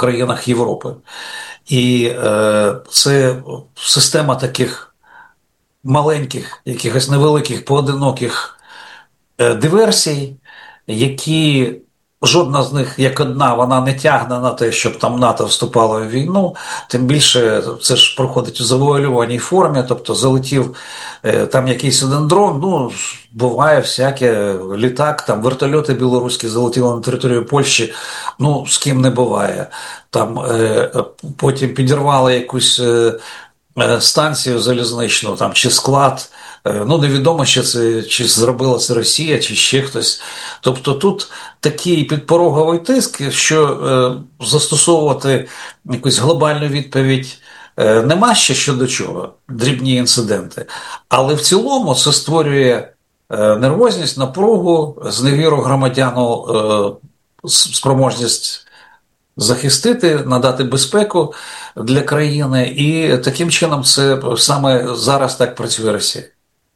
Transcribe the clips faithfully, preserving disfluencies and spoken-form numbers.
країнах Європи. І е, це система таких маленьких, якихось невеликих, поодиноких е, диверсій, які жодна з них, як одна, вона не тягне на те, щоб там НАТО вступало в війну, тим більше це ж проходить у завуальованій формі, тобто залетів е, там якийсь один дрон, ну, буває всяке, літак, там вертольоти білоруські залетіли на територію Польщі, ну, з ким не буває. Там е, потім підірвали якусь е, станцію залізничну, там, чи склад, ну, невідомо, що це, чи зробила це Росія, чи ще хтось. Тобто тут такий підпороговий тиск, що е, застосовувати якусь глобальну відповідь е, нема ще щодо чого, дрібні інциденти. Але в цілому це створює е, нервозність, напругу, зневіру громадяну, е, спроможність захистити, надати безпеку для країни, і таким чином це саме зараз так працює Росія.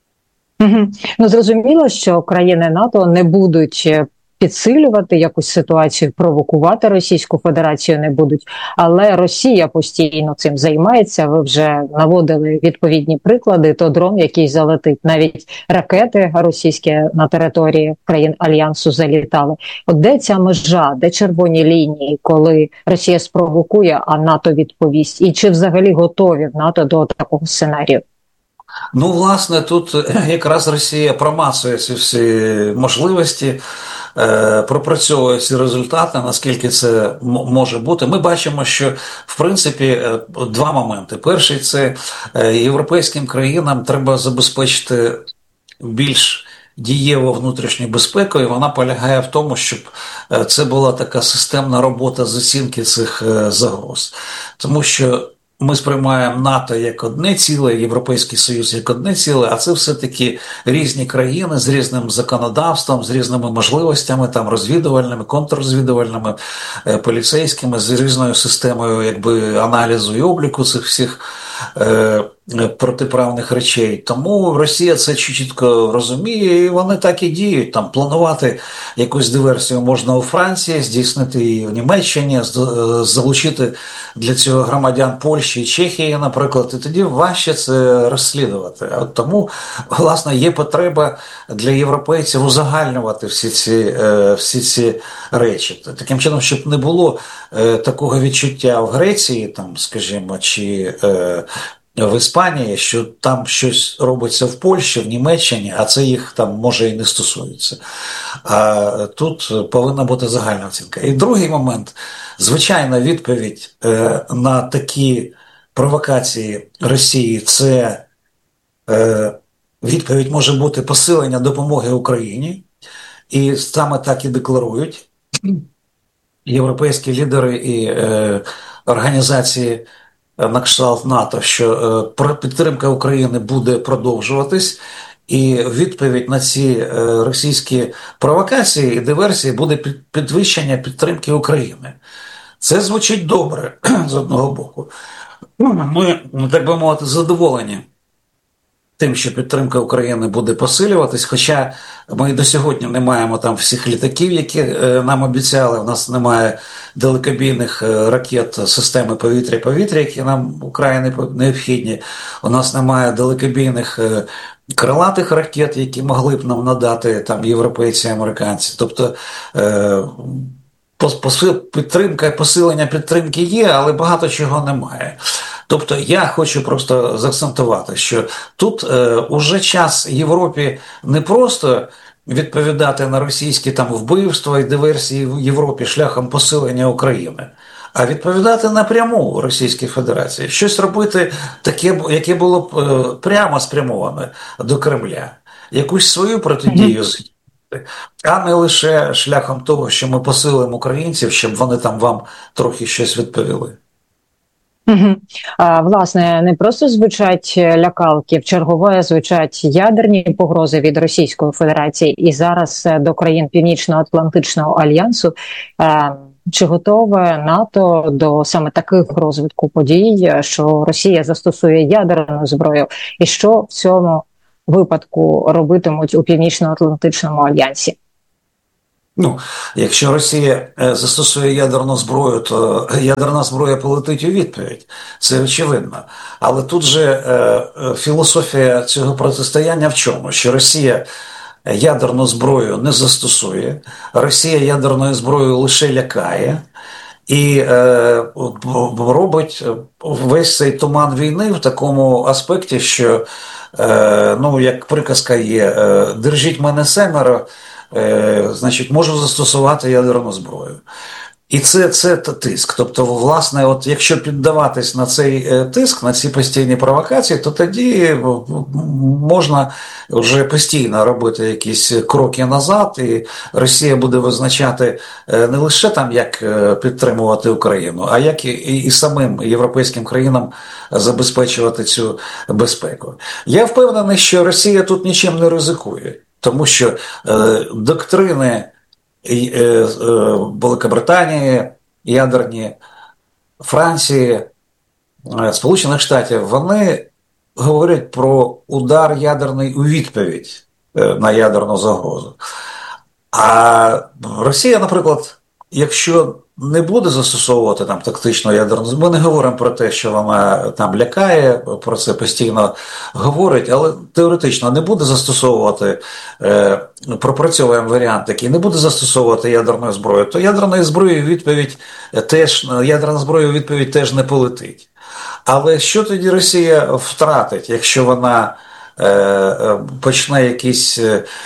Угу. Ну, зрозуміло, що країни НАТО не будуть підсилювати якусь ситуацію, провокувати Російську Федерацію не будуть, але Росія постійно цим займається. Ви вже наводили відповідні приклади, то дрон, який залетить, навіть ракети російські на території країн Альянсу залітали. От де ця межа, де червоні лінії, коли Росія спровокує, а НАТО відповість? І чи взагалі готові в НАТО до такого сценарію? Ну, власне, тут якраз Росія промацує ці всі можливості, пропрацьовує ці результати, наскільки це може бути. Ми бачимо, що, в принципі, два моменти. Перший – це європейським країнам треба забезпечити більш дієву внутрішню безпеку, і вона полягає в тому, щоб це була така системна робота з оцінки цих загроз. Тому що ми сприймаємо НАТО як одне ціле, Європейський Союз як одне ціле, а це все-таки різні країни з різним законодавством, з різними можливостями, там розвідувальними, контррозвідувальними, поліцейськими, з різною системою якби аналізу і обліку цих всіх е, протиправних речей. Тому Росія це чітко розуміє, і вони так і діють. Там планувати якусь диверсію можна у Франції, здійснити її в Німеччині, залучити для цього громадян Польщі і Чехії, наприклад, і тоді важче це розслідувати. От тому, власне, є потреба для європейців узагальнювати всі ці, всі ці речі. Таким чином, щоб не було такого відчуття в Греції, там, скажімо, чи в Іспанії, що там щось робиться в Польщі, в Німеччині, а це їх там може і не стосується. А тут повинна бути загальна оцінка. І другий момент, звичайна відповідь е, на такі провокації Росії, це е, відповідь може бути посилення допомоги Україні, і саме так і декларують європейські лідери і е, організації на кшталт НАТО, що підтримка України буде продовжуватись, і відповідь на ці російські провокації і диверсії буде підвищення підтримки України. Це звучить добре, з одного боку. Ми, так би мовити, задоволені тим, що підтримка України буде посилюватись, хоча ми до сьогодні не маємо там всіх літаків, які нам обіцяли, у нас немає далекобійних ракет системи повітря-повітря, які нам Україні необхідні, у нас немає далекобійних крилатих ракет, які могли б нам надати там європейці і американці. Тобто підтримка, посилення підтримки є, але багато чого немає. Тобто я хочу просто заакцентувати, що тут е, уже час Європі не просто відповідати на російські там вбивства і диверсії в Європі шляхом посилення України, а відповідати напряму Російській Федерації. Щось робити таке, яке було б е, прямо спрямоване до Кремля. Якусь свою протидію з'їздити, а не лише шляхом того, що ми посилимо українців, щоб вони там вам трохи щось відповіли. Угу. А, власне, не просто звучать лякалки, в чергове звучать ядерні погрози від Російської Федерації, і зараз до країн Північно-Атлантичного альянсу. А, чи готове НАТО до саме таких розвитку подій, що Росія застосує ядерну зброю, і що в цьому випадку робитимуть у Північно-Атлантичному альянсі? Ну, якщо Росія застосує ядерну зброю, то ядерна зброя полетить у відповідь. Це очевидно. Але тут же е, філософія цього протистояння в чому? Що Росія ядерну зброю не застосує, Росія ядерною зброєю лише лякає і е, робить весь цей туман війни в такому аспекті, що, е, ну, як приказка є, е, «держіть мене семеро», Е, значить, можу застосувати ядерну зброю. І це, це тиск. Тобто, власне, от якщо піддаватись на цей тиск, на ці постійні провокації, то тоді можна вже постійно робити якісь кроки назад, і Росія буде визначати не лише там, як підтримувати Україну, а як і, і самим європейським країнам забезпечувати цю безпеку. Я впевнений, що Росія тут нічим не ризикує. Тому що е, доктрини е, е, Великобританії, ядерні, Франції, е, Сполучених Штатів, вони говорять про удар ядерний у відповідь е, на ядерну загрозу. А Росія, наприклад, якщо не буде застосовувати там тактичну ядерну зброю, ми не говоримо про те, що вона там лякає, про це постійно говорить, але теоретично не буде застосовувати, е, пропрацьовуємо варіант такий, не буде застосовувати ядерну зброю, то ядерної зброї відповідь теж, ядерна зброя у відповідь теж не полетить. Але що тоді Росія втратить, якщо вона е, почне якісь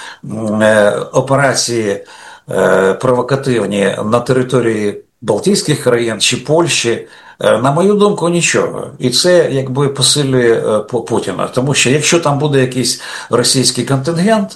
е, операції провокативні на території Балтійських країн чи Польщі, на мою думку, нічого. І це якби посилює Путіна. Тому що якщо там буде якийсь російський контингент,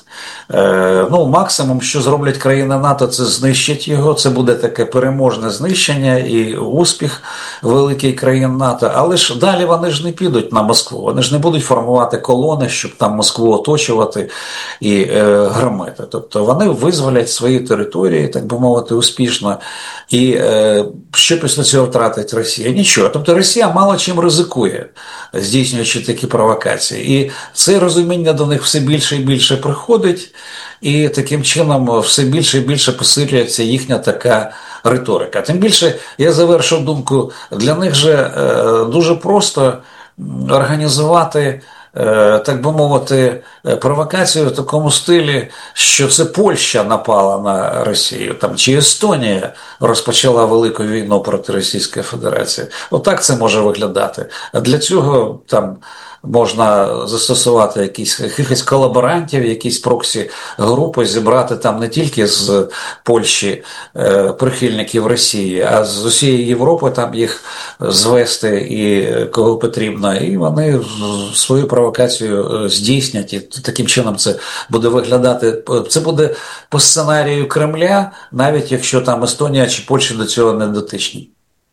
ну максимум, що зроблять країни НАТО, це знищить його, це буде таке переможне знищення і успіх великих країн НАТО. Але ж далі вони ж не підуть на Москву, вони ж не будуть формувати колони, щоб там Москву оточувати і е, громити. Тобто вони визволять свої території, так би мовити, успішно. І е, що після цього втратить Росія? Нічого. Тобто Росія мало чим ризикує, здійснюючи такі провокації. І це розуміння до них все більше і більше приходить, і таким чином все більше і більше посилюється їхня така риторика. Тим більше, я завершу думку, для них же е, дуже просто організувати, так би мовити, провокацію в такому стилі, що це Польща напала на Росію, там, чи Естонія розпочала велику війну проти Російської Федерації. Отак це може виглядати. А для цього там можна застосувати якісь, якихось колаборантів, якісь проксі-групи, зібрати там не тільки з Польщі е, прихильників Росії, а з усієї Європи там їх звести і кого потрібно, і вони свою провокацію здійснять, і таким чином це буде виглядати, це буде по сценарію Кремля, навіть якщо там Естонія чи Польща до цього не дотичні.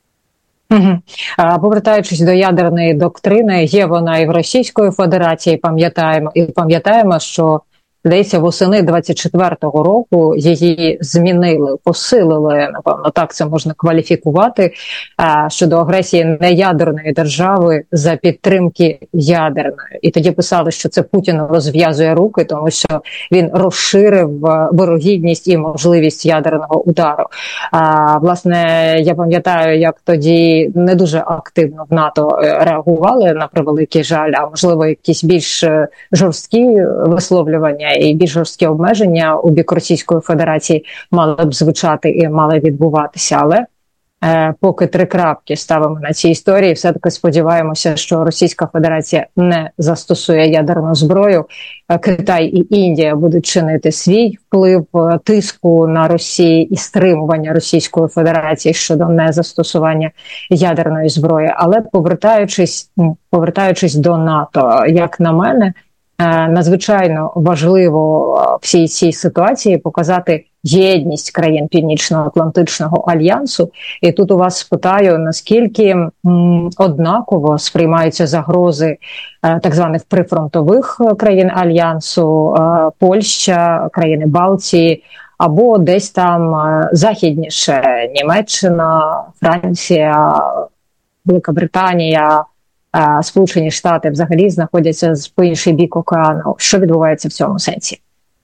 Угу. Повертаючись до ядерної доктрини, є вона і в Російської Федерації, пам'ятаємо, і пам'ятаємо, що, здається, восени двадцять четвертого року її змінили, посилили, напевно, так це можна кваліфікувати, щодо агресії неядерної держави за підтримки ядерної. І тоді писали, що це Путін розв'язує руки, тому що він розширив вирогідність і можливість ядерного удару. А, власне, я пам'ятаю, як тоді не дуже активно в НАТО реагували, на превеликий жаль, а можливо якісь більш жорсткі висловлювання і більш жорсткі обмеження у бік Російської Федерації мали б звучати і мали відбуватися. Але е, поки три крапки ставимо на цій історії, все-таки сподіваємося, що Російська Федерація не застосує ядерну зброю. Китай і Індія будуть чинити свій вплив тиску на Росію і стримування Російської Федерації щодо незастосування ядерної зброї. Але повертаючись, повертаючись до НАТО, як на мене, надзвичайно важливо всій цій ситуації показати єдність країн Північно-Атлантичного альянсу. І тут у вас спитаю, наскільки м, однаково сприймаються загрози е, так званих прифронтових країн альянсу, е, Польща, країни Балтії, або десь там е, західніше Німеччина, Франція, Велика Британія, Сполучені Штати взагалі знаходяться по інший бік океану. Що відбувається в цьому сенсі?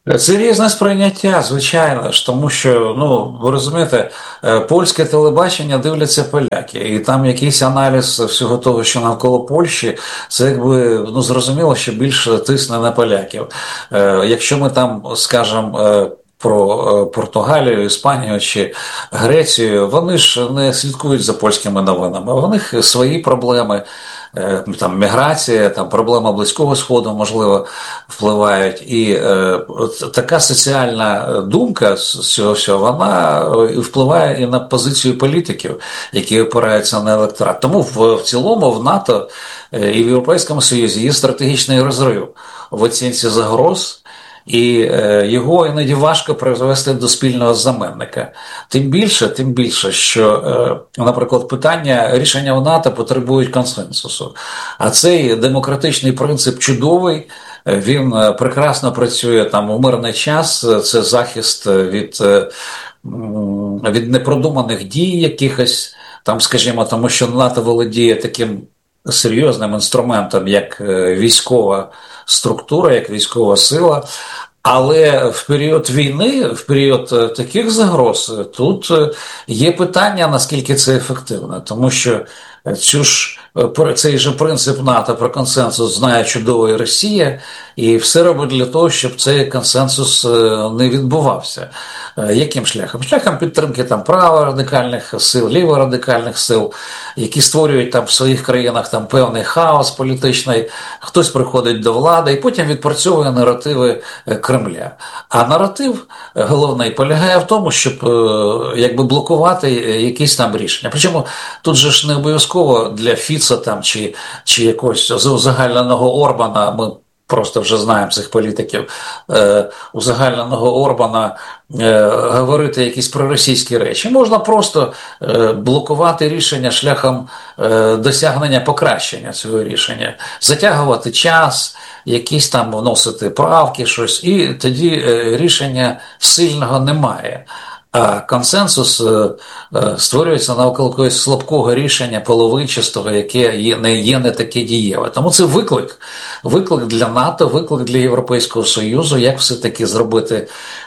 Це різне сприйняття, звичайно ж, тому що, ну, ви розумієте, польське телебачення дивляться поляки, і там якийсь аналіз всього того, що навколо Польщі, це якби, ну, зрозуміло, що більше тисне на поляків. Якщо ми там, скажемо, про Португалію, Іспанію чи Грецію, вони ж не слідкують за польськими новинами, у них свої проблеми. Там міграція, там проблема Близького Сходу, можливо, впливають. І е, така соціальна думка з цього всього, вона впливає і на позицію політиків, які опираються на електорат. Тому в, в цілому в НАТО і в Європейському Союзі є стратегічний розрив в оцінці загроз, і його іноді важко призвести до спільного знаменника. Тим більше, тим більше, що, наприклад, питання рішення в НАТО потребують консенсусу. А цей демократичний принцип чудовий, він прекрасно працює там у мирний час, це захист від, від непродуманих дій якихось, там, скажімо, тому що НАТО володіє таким серйозним інструментом, як військова структура, як військова сила. Але в період війни, в період таких загроз, тут є питання, наскільки це ефективно. Тому що цю ж, цей же принцип НАТО про консенсус знає чудово і Росія, і все робить для того, щоб цей консенсус не відбувався. Яким шляхом? Шляхом підтримки там праворадикальних сил, ліворадикальних сил, які створюють там в своїх країнах там певний хаос політичний, хтось приходить до влади і потім відпрацьовує наративи Кремля. А наратив головний полягає в тому, щоб якби блокувати якісь там рішення. Причому тут же ж не обов'язково для Фіца там чи, чи якогось узагальненого Орбана, ми просто вже знаємо цих політиків, е, узагальненого Орбана е, говорити якісь проросійські речі. Можна просто е, блокувати рішення шляхом е, досягнення покращення цього рішення, затягувати час, якісь там вносити правки, щось, і тоді е, рішення сильного немає. А консенсус створюється навколо якогось слабкого рішення, половинчастого, яке є не, є не таке дієве. Тому це виклик. Виклик для НАТО, виклик для Європейського Союзу, як все-таки зробити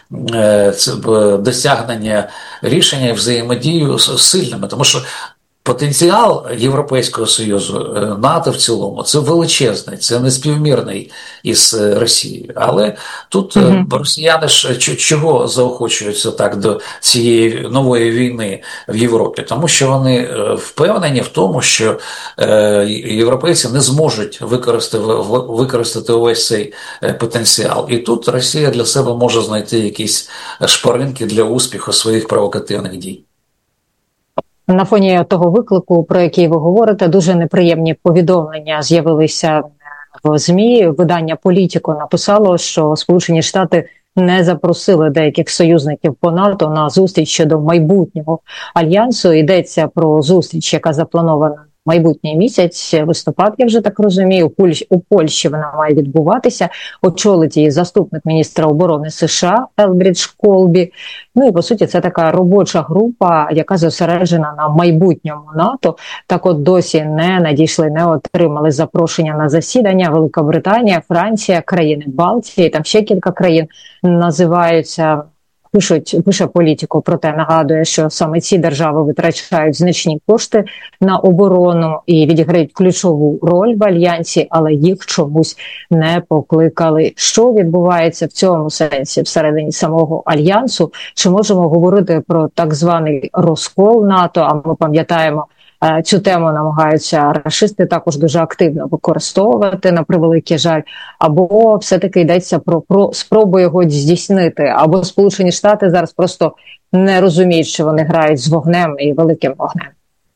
досягнення рішення і взаємодію з сильними. Тому що потенціал Європейського Союзу, НАТО в цілому, це величезний, це неспівмірний із Росією. Але тут mm-hmm. росіяни ж чого заохочуються так до цієї нової війни в Європі? Тому що вони впевнені в тому, що європейці не зможуть використати, використати увесь цей потенціал. І тут Росія для себе може знайти якісь шпаринки для успіху своїх провокативних дій. На фоні того виклику, про який ви говорите, дуже неприємні повідомлення з'явилися в ЗМІ. Видання «Політіко» написало, що Сполучені Штати не запросили деяких союзників по НАТО на зустріч щодо майбутнього альянсу. Йдеться про зустріч, яка запланована майбутній місяць, листопад, я вже так розумію, у Польщі, у Польщі вона має відбуватися. Очолить її заступник міністра оборони США Елбрідж Колбі. Ну і, по суті, це така робоча група, яка зосереджена на майбутньому НАТО. Так от досі не надійшли, не отримали запрошення на засідання. Велика Британія, Франція, країни Балтії, там ще кілька країн називаються. Пишуть, пише «Політіко», проте нагадує, що саме ці держави витрачають значні кошти на оборону і відіграють ключову роль в альянсі, але їх чомусь не покликали. Що відбувається в цьому сенсі всередині самого альянсу? Чи можемо говорити про так званий розкол НАТО? А ми пам'ятаємо, цю тему намагаються рашисти також дуже активно використовувати, на превеликий жаль, або все-таки йдеться про, про спробу його здійснити, або Сполучені Штати зараз просто не розуміють, що вони грають з вогнем і великим вогнем.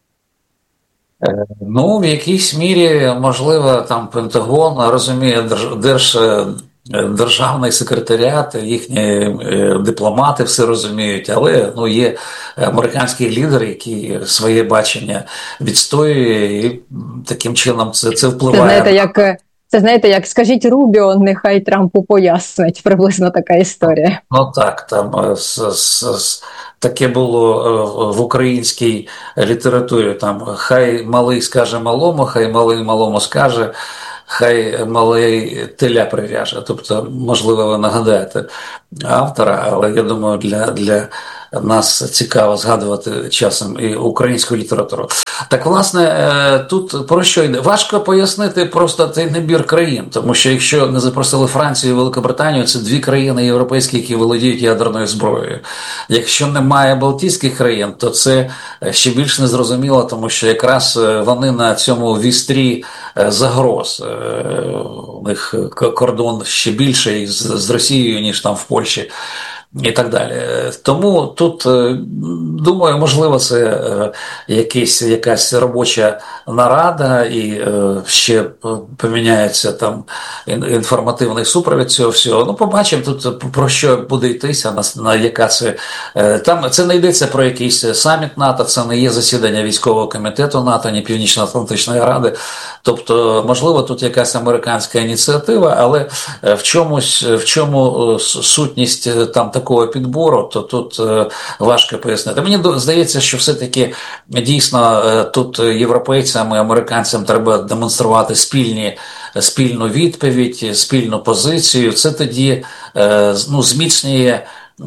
Ну, в якійсь мірі, можливо, там Пентагон розуміє держ... державний секретаріат, їхні дипломати все розуміють, але ну, є американський лідер, який своє бачення відстоює, і таким чином це, це впливає. Це знаєте, як, це знаєте, як скажіть Рубіо, нехай Трампу пояснить, приблизно така історія. Ну так, там з, з, з, таке було в українській літературі, там хай малий скаже малому, хай малий малому скаже. хай малий теля прив'яже. Тобто, можливо, ви нагадаєте автора, але я думаю, для, для нас цікаво згадувати часом і українську літературу. Так, власне, тут про що йде? Важко пояснити просто цей набір країн, тому що якщо не запросили Францію і Великобританію, це дві країни європейські, які володіють ядерною зброєю. Якщо немає Балтійських країн, то це ще більш незрозуміло, тому що якраз вони на цьому вістрі загроз. У них кордон ще більший з Росією, ніж там в Польщі. І так далі. Тому тут, думаю, можливо, це якийсь, якась робоча нарада і ще поміняється там інформативний супровід цього всього. Ну, побачимо тут, про що буде йтися, на, на яка це... Там це не йдеться про якийсь саміт НАТО, це не є засідання військового комітету НАТО, ні Північно-Атлантичної ради. Тобто, можливо, тут якась американська ініціатива, але в чомусь, в чому сутність там такого підбору, то тут важко пояснити. Мені здається, що все-таки дійсно тут європейцям і американцям треба демонструвати спільні, спільну відповідь, спільну позицію. Це тоді ну, зміцнює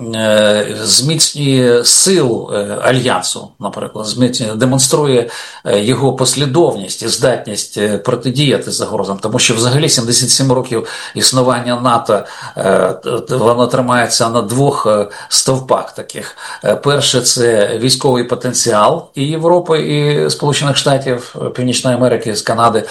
зміцнює сил Альянсу, наприклад, зміцнює, демонструє його послідовність і здатність протидіяти загрозам, тому що взагалі сімдесят сім років існування НАТО, воно тримається на двох стовпах таких. Перше – це військовий потенціал і Європи, і Сполучених Штатів, Північної Америки, з Канади,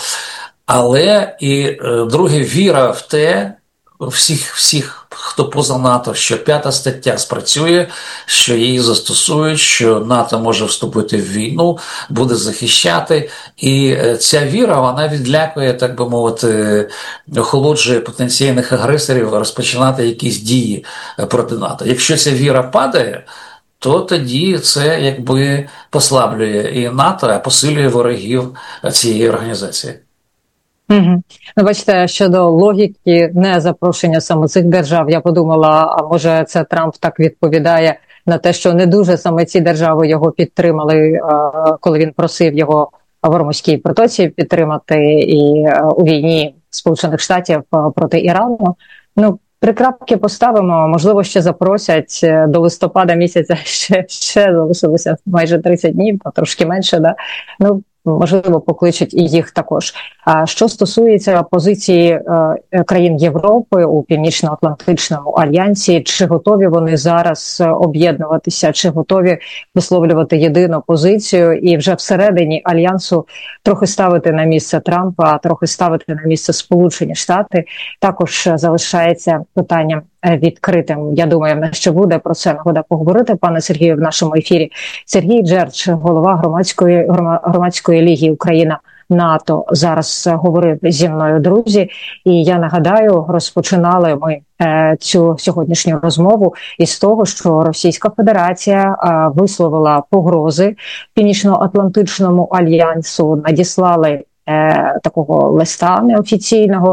але і друге – віра в те, всіх, всіх, хто поза НАТО, що п'ята стаття спрацює, що її застосують, що НАТО може вступити в війну, буде захищати. І ця віра, вона відлякує, так би мовити, охолоджує потенційних агресорів розпочинати якісь дії проти НАТО. Якщо ця віра падає, то тоді це якби послаблює і НАТО, а посилює ворогів цієї організації. Угу. Ну, бачите, щодо логіки незапрошення саме цих держав, я подумала, а може це Трамп так відповідає на те, що не дуже саме ці держави його підтримали, коли він просив його в Ормузькій протоці підтримати і у війні Сполучених Штатів проти Ірану. Ну, три крапки поставимо, можливо, ще запросять до листопада місяця, ще, ще залишилося майже тридцять днів, трошки менше, да? Ну, можливо, покличуть і їх також. А що стосується позиції е, країн Європи у Північно-Атлантичному альянсі, чи готові вони зараз об'єднуватися, чи готові висловлювати єдину позицію і вже всередині альянсу трохи ставити на місце Трампа, трохи ставити на місце Сполучені Штати, також залишається питання відкритим. Я думаю, в нас ще буде про це нагода поговорити, пане Сергію, в нашому ефірі. Сергій Джерч, голова громадської, громадської ліги Україна НАТО, зараз говорив зі мною, друзі. І я нагадаю, розпочинали ми е, цю сьогоднішню розмову із того, що Російська Федерація е, висловила погрози Північно-Атлантичному альянсу, надіслали такого листа неофіційного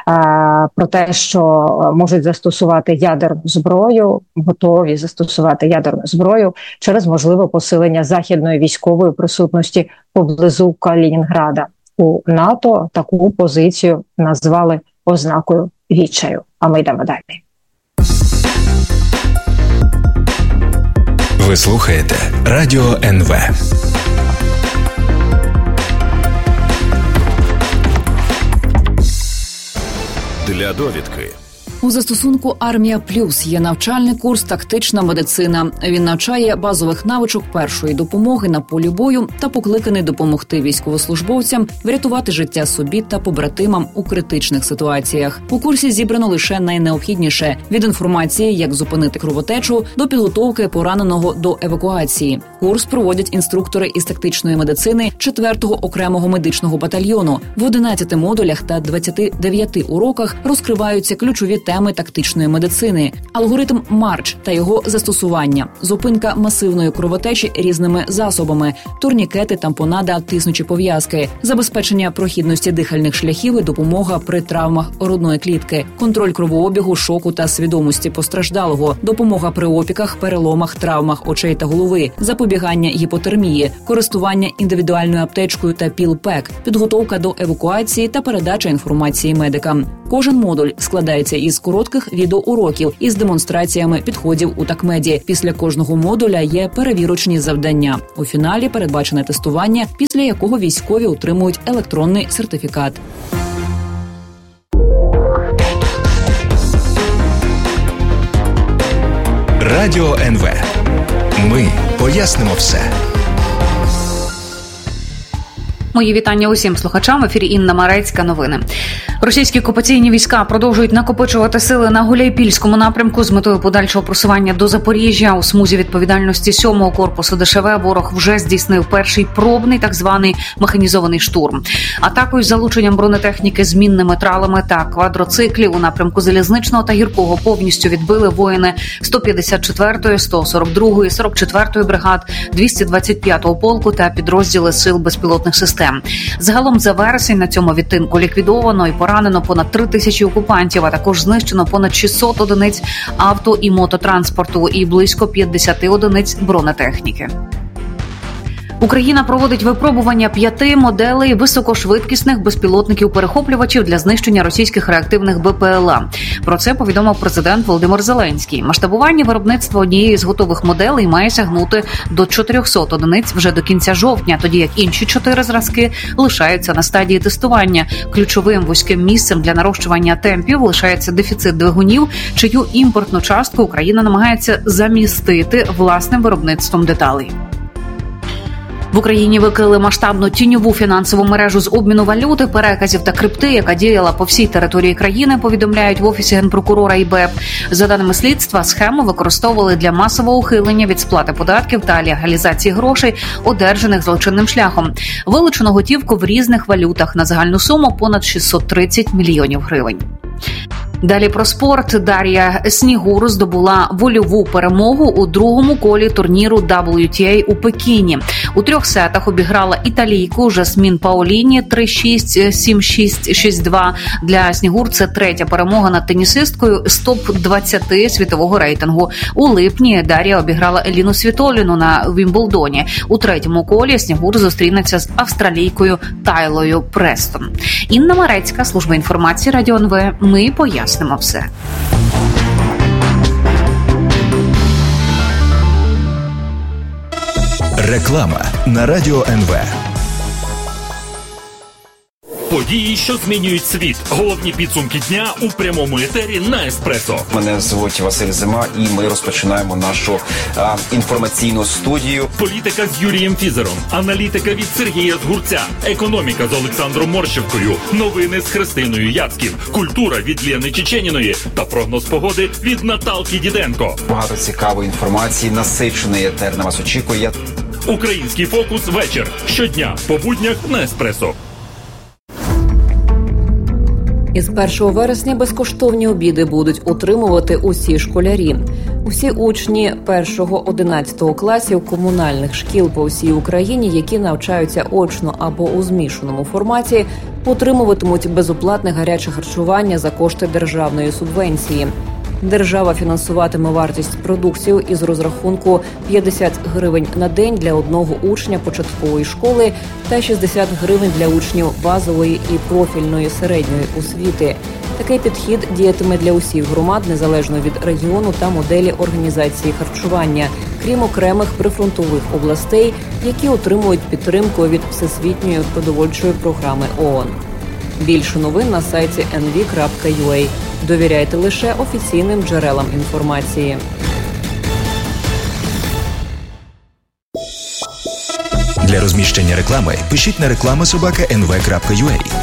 про те, що можуть застосувати ядерну зброю, готові застосувати ядерну зброю через можливе посилення західної військової присутності поблизу Калінінграда. У НАТО таку позицію назвали ознакою відчаю. А ми йдемо далі. Ви слухаєте Радіо ен ве. Для довідки. У застосунку «Армія Плюс» є навчальний курс «Тактична медицина». Він навчає базових навичок першої допомоги на полі бою та покликаний допомогти військовослужбовцям врятувати життя собі та побратимам у критичних ситуаціях. У курсі зібрано лише найнеобхідніше – від інформації, як зупинити кровотечу, до підготовки пораненого до евакуації. Курс проводять інструктори із тактичної медицини четвертого окремого медичного батальйону. В одинадцяти модулях та двадцяти дев'яти уроках розкриваються ключові теми системи тактичної медицини, алгоритм Марч та його застосування, зупинка масивної кровотечі різними засобами, турнікети, тампонада, тиснучі пов'язки, забезпечення прохідності дихальних шляхів і допомога при травмах грудної клітки, контроль кровообігу, шоку та свідомості постраждалого, допомога при опіках, переломах, травмах очей та голови, запобігання гіпотермії, користування індивідуальною аптечкою та піл-пек, підготовка до евакуації та передача інформації медикам. Кожен модуль складається із коротких відеоуроків із демонстраціями підходів у такмеді. Після кожного модуля є перевірочні завдання. У фіналі передбачене тестування, після якого військові отримують електронний сертифікат. Радіо ен ве. Ми пояснимо все. Мої вітання усім слухачам. В ефірі Інна Марецька. Новини. Російські окупаційні війська продовжують накопичувати сили на Гуляйпільському напрямку з метою подальшого просування до Запоріжжя. У смузі відповідальності сьомого корпусу де ше ве ворог вже здійснив перший пробний так званий механізований штурм. Атакою з залученням бронетехніки з мінними тралами та квадроциклів у напрямку Залізничного та Гіркого повністю відбили воїни сто п'ятдесят четвертої, сто сорок другої, сорок четвертої бригад, двісті двадцять п'ятого полку та підрозділи сил безпілотних систем. Загалом за вересень на цьому відтинку ліквідовано і поранено понад три тисячі окупантів, а також знищено понад шістсот одиниць авто і мототранспорту і близько п'ятдесят одиниць бронетехніки. Україна проводить випробування п'яти моделей високошвидкісних безпілотників-перехоплювачів для знищення російських реактивних бе пе ел а. Про це повідомив президент Володимир Зеленський. Масштабування виробництва однієї з готових моделей має сягнути до чотирьохсот одиниць вже до кінця жовтня, тоді як інші чотири зразки лишаються на стадії тестування. Ключовим вузьким місцем для нарощування темпів лишається дефіцит двигунів, чию імпортну частку Україна намагається замістити власним виробництвом деталей. В Україні викрили масштабну тіньову фінансову мережу з обміну валюти, переказів та крипти, яка діяла по всій території країни, повідомляють в Офісі Генпрокурора і бе е пе. За даними слідства, схему використовували для масового ухилення від сплати податків та легалізації грошей, одержаних злочинним шляхом. Вилучено готівку в різних валютах на загальну суму понад шістсот тридцять мільйонів гривень. Далі про спорт. Дар'я Снігур здобула вольову перемогу у другому колі турніру дабл ю ті ей у Пекіні. У трьох сетах обіграла італійку Жасмін Паоліні три шість, сім шість, шість два. Для Снігур це третя перемога над тенісисткою з топ двадцять світового рейтингу. У липні Дар'я обіграла Еліну Світоліну на Вімблдоні. У третьому колі Снігур зустрінеться з австралійкою Тайлою Престон. Інна Марецька, служба інформації Радіо ен ве. Ми пояснимо все. Реклама на Радіо ен ве. Події, що змінюють світ. Головні підсумки дня у прямому етері на Еспресо. Мене звуть Василь Зима, і ми розпочинаємо нашу а, інформаційну студію. Політика з Юрієм Фізером, аналітика від Сергія Згурця, економіка з Олександром Морщевкою, новини з Христиною Яцьків, культура від Лєни Чеченіної та прогноз погоди від Наталки Діденко. Багато цікавої інформації, насичений етер на вас очікує. Український фокус вечір. Щодня по буднях на Еспресо. Із першого вересня безкоштовні обіди будуть отримувати усі школярі. Усі учні першого-одинадцятого класів комунальних шкіл по всій Україні, які навчаються очно або у змішаному форматі, отримуватимуть безоплатне гаряче харчування за кошти державної субвенції. Держава фінансуватиме вартість продуктів із розрахунку п'ятдесят гривень на день для одного учня початкової школи та шістдесят гривень для учнів базової і профільної середньої освіти. Такий підхід діятиме для усіх громад, незалежно від регіону та моделі організації харчування, крім окремих прифронтових областей, які отримують підтримку від Всесвітньої продовольчої програми ООН. Більше новин на сайті ен ві крапка ю а. Довіряйте лише офіційним джерелам інформації. Для розміщення реклами пишіть на реклама собака ен ве крапка ю а.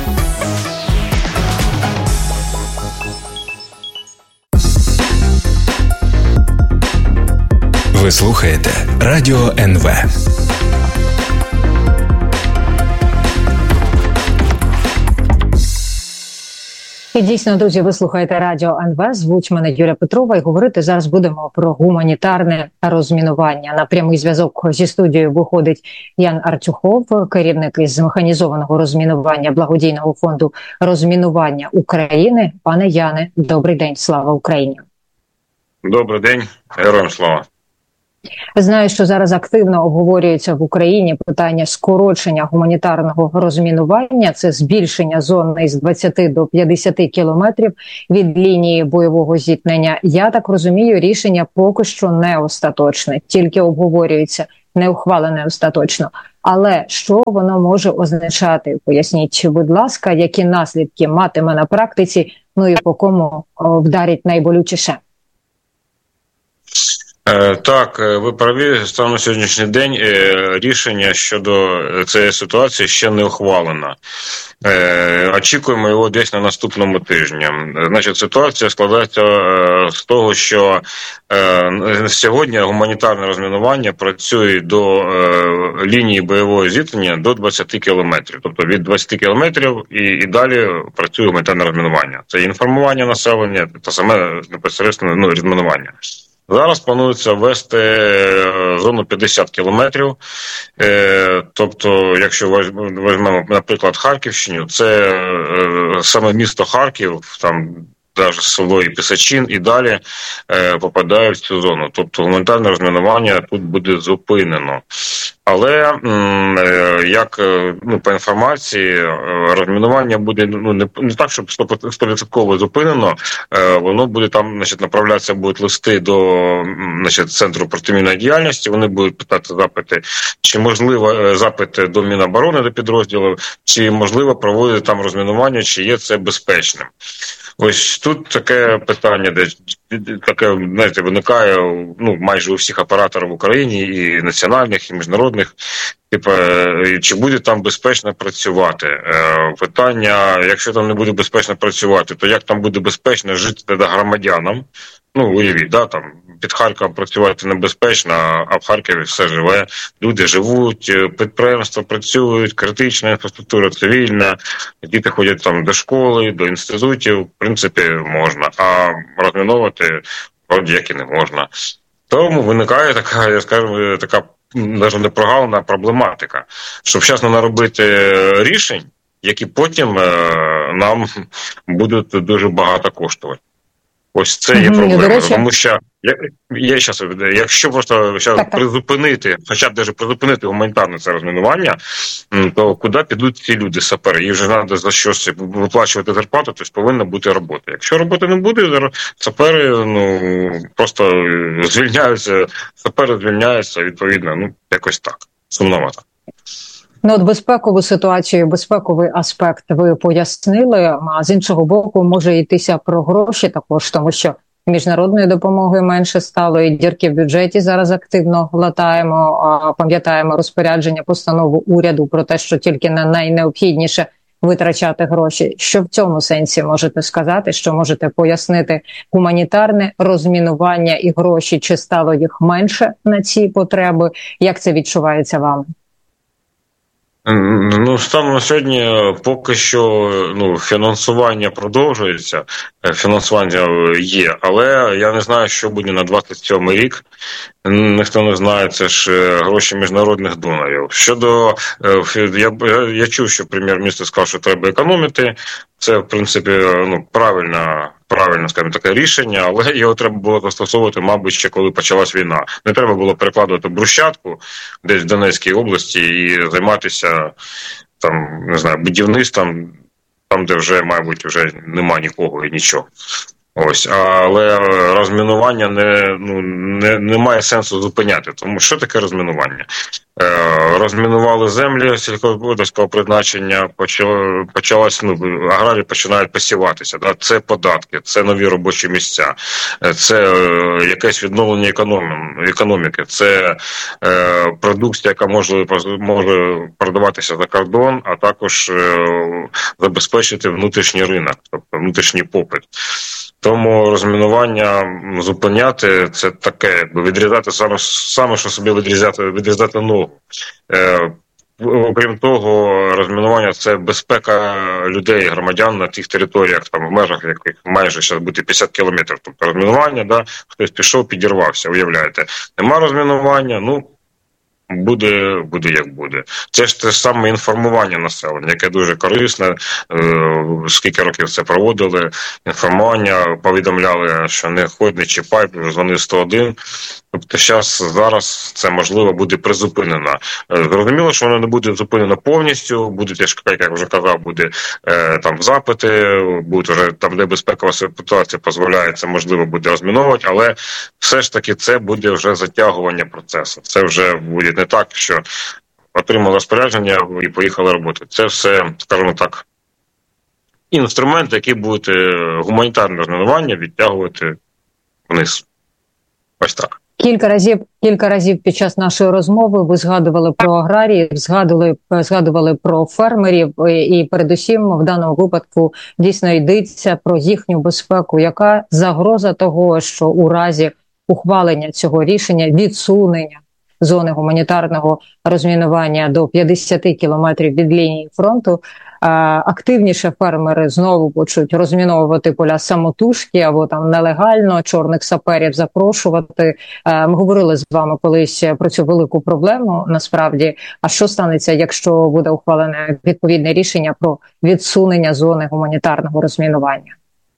Ви слухаєте Радіо ен ве. І дійсно, друзі, ви слухаєте радіо ен ве, звуть мене Юлія Петрова, і говорити зараз будемо про гуманітарне розмінування. На прямий зв'язок зі студією виходить Ян Артюхов, керівник із механізованого розмінування благодійного фонду розмінування України. Пане Яне, добрий день, слава Україні! Добрий день, героям слава! Знаю, що зараз активно обговорюється в Україні питання скорочення гуманітарного розмінування. Це збільшення зони з двадцяти до п'ятдесяти кілометрів від лінії бойового зіткнення. Я так розумію, рішення поки що не остаточне, тільки обговорюється, не ухвалене остаточно. Але що воно може означати? Поясніть, будь ласка, які наслідки матиме на практиці, ну і по кому вдарить найболючіше? Так, ви праві, станом на сьогоднішній день рішення щодо цієї ситуації ще не ухвалено. Очікуємо його десь на наступному тижні. Значить, ситуація складається з того, що сьогодні гуманітарне розмінування працює до лінії бойового зіткнення до двадцяти кілометрів. Тобто від двадцяти кілометрів і, і далі працює гуманітарне розмінування. Це інформування населення та саме непосередньо ну, розмінування. Зараз планується ввести зону п'ятдесят кілометрів, тобто, якщо візьмемо, наприклад, Харківщину, це саме місто Харків, там навіть село і Пісачин і далі попадають в цю зону. Тобто гуманітарне розмінування тут буде зупинено. Але, як ну, по інформації, розмінування буде ну, не, не так, щоб сто відсотків зупинено, воно буде там, значить, направлятися будуть листи до значить, Центру протимінної діяльності, вони будуть питати запити, чи можливо запити до Міноборони, до підрозділів, чи можливо проводити там розмінування, чи є це безпечним. Ось тут таке питання, де таке, знаєте, виникає ну, майже у всіх операторів в Україні, і національних, і міжнародних, типу, чи буде там безпечно працювати. Е, питання, якщо там не буде безпечно працювати, то як там буде безпечно жити тоді громадянам? Ну, уявіть, да, там під Харковом працювати небезпечно, а в Харкові все живе, люди живуть, підприємства працюють, критична інфраструктура цивільна, діти ходять там до школи, до інститутів, в принципі, можна, а розміновувати вроді як і не можна. Тому виникає така, я скажу, така навіть не прогалина проблематика, щоб вчасно наробити рішень, які потім нам будуть дуже багато коштувати. Ось це є проблема, речі... тому що я, я щас, якщо просто щас призупинити, хоча б навіть призупинити гуманітарне це розмінування, то куди підуть ці люди, сапери? Їх вже треба за щось виплачувати зарплату, тобто повинна бути робота. Якщо роботи не буде, сапери ну, просто звільняються, сапери звільняються, відповідно, ну, якось так, сумновато. Ну, от безпекову ситуацію, безпековий аспект ви пояснили, а з іншого боку може йтися про гроші також, тому що міжнародної допомоги менше стало, і дірки в бюджеті зараз активно латаємо, пам'ятаємо розпорядження, постанову уряду про те, що тільки на найнеобхідніше витрачати гроші. Що в цьому сенсі можете сказати, що можете пояснити гуманітарне розмінування і гроші, чи стало їх менше на ці потреби, як це відчувається вам? Ну, станом на сьогодні поки що ну, фінансування продовжується, фінансування є, але я не знаю, що буде на двадцять сьомий рік. Ніхто не знає, це ж гроші міжнародних донорів. Щодо, я, я чув, що прем'єр-міністр сказав, що треба економити. Це, в принципі, ну, правильно, правильно, скажімо, таке рішення, але його треба було застосовувати, мабуть, ще коли почалась війна. Не треба було перекладувати брусчатку десь в Донецькій області і займатися, там, не знаю, будівництвом, там, де вже, мабуть, вже нема нікого і нічого. Ось, але розмінування не, ну, не, не має сенсу зупиняти. Тому що таке розмінування? Е, розмінували землі сільськогосподарського призначення, почало, почалось, ну, аграрії починають посіватися. Да? Це податки, це нові робочі місця, це е, якесь відновлення економі, економіки, це е, продукція, яка може, може продаватися за кордон, а також е, забезпечити внутрішній ринок, тобто внутрішній попит. Тому розмінування зупиняти – це таке, якби відрізати саме, саме що собі відрізати, відрізати ногу. Е, окрім того, розмінування – це безпека людей, громадян на тих територіях, там в межах яких майже зараз буде п'ятдесят кілометрів. Тобто розмінування, да, хтось пішов, підірвався, уявляєте. Нема розмінування, ну, буде, буде як буде. Це ж те ж саме інформування населення, яке дуже корисне. Скільки років це проводили, інформування, повідомляли, що не ходь, не чіпай, дзвони сто один. Тобто зараз, зараз це, можливо, буде призупинено. Зрозуміло, що воно не буде зупинено повністю, буде, як я вже казав, буде там запити, буде вже там, де безпекова ситуація дозволяє, це можливо буде розміновувати, але все ж таки це буде вже затягування процесу. Це вже буде не так, що отримали розпорядження і поїхали роботи. Це все, скажімо так, інструменти, які будуть гуманітарне розмінування відтягувати вниз. Ось так. Кілька разів, кілька разів під час нашої розмови ви згадували про аграріїв, згадували, згадували про фермерів, і передусім в даному випадку дійсно йдеться про їхню безпеку. Яка загроза того, що у разі ухвалення цього рішення, відсунення зони гуманітарного розмінування до п'ятдесят кілометрів від лінії фронту, активніше фермери знову почнуть розміновувати поля самотужки або там нелегально чорних саперів запрошувати. Ми говорили з вами колись про цю велику проблему насправді. А що станеться, якщо буде ухвалене відповідне рішення про відсунення зони гуманітарного розмінування?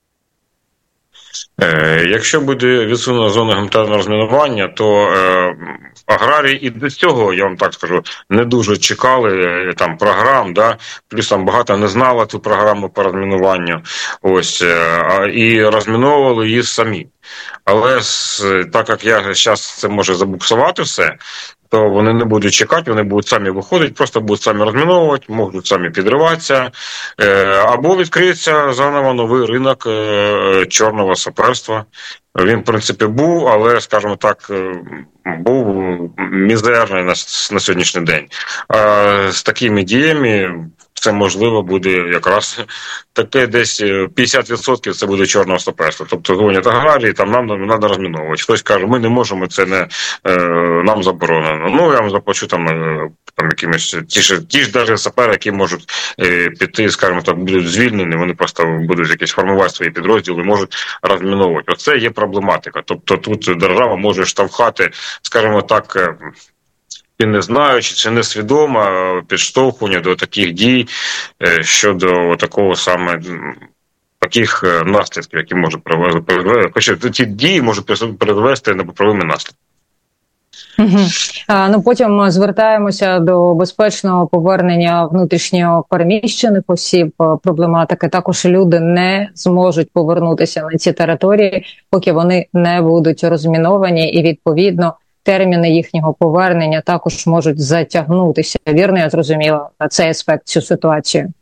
Якщо буде відсунена зона гуманітарного розмінування, то е, аграрії і до цього, я вам так скажу, не дуже чекали там програм, да? Плюс там багато не знали ту програму по розмінуванню, ось, е, і розміновували її самі. Але так як я зараз це може забуксувати все, то вони не будуть чекати, вони будуть самі виходити, просто будуть самі розміновувати, можуть самі підриватися, або відкриється заново новий ринок чорного саперства. Він, в принципі, був, але, скажімо так, був мізерний на, на сьогоднішній день. А з такими діями це, можливо, буде якраз таке десь п'ятдесят відсотків це буде чорного саперства. Тобто дзвонять аграрії, там нам треба розміновувати. Хтось каже, ми не можемо, це не е, нам заборонено. Ну, я вам заплачу там, там якимось, ті ж, ті ж навіть сапери, які можуть е, піти, скажімо так, будуть звільнені, вони просто будуть якісь формувати свої підрозділи, можуть розміновувати. Оце є проблематика. Тобто тут держава може штовхати, скажімо так, і не знаючи, чи несвідомо підштовхування до таких дій щодо такого саме таких наслідків, які можуть привести, хоча ті дії можуть призвести непоправимі наслідки. Угу. А, ну потім звертаємося до безпечного повернення внутрішньо переміщених осіб. Проблематики також люди не зможуть повернутися на ці території, поки вони не будуть розміновані, і відповідно терміни їхнього повернення також можуть затягнутися. Вірно, я зрозуміла цей аспект, цю ситуацію?